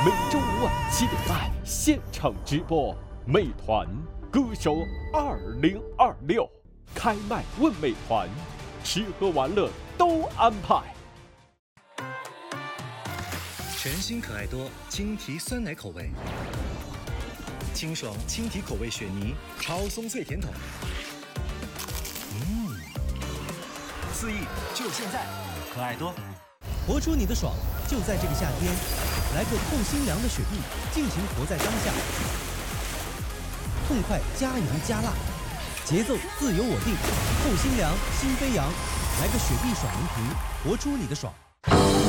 每周五晚7点半现场直播。美团歌手2026开麦问美团，吃喝玩乐都安排。 全新可爱多青提酸奶口味，清爽青提口味雪泥，超松脆甜筒。肆意就现在，可爱多。 活出你的爽，就在这个夏天，来个透心凉的雪碧，尽情活在当下。痛快加油加辣，节奏自由我定，透心凉心飞扬，来个雪碧爽饮品，活出你的爽。